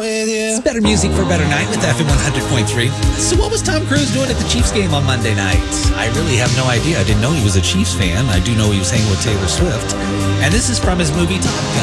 with you. It's better music for a better night with FM 100.3. So what was Tom Cruise doing at the Chiefs game on Monday night? I really have no idea. I didn't know he was a Chiefs fan. I do know he was hanging with Taylor Swift. And this is from his movie Top Gun.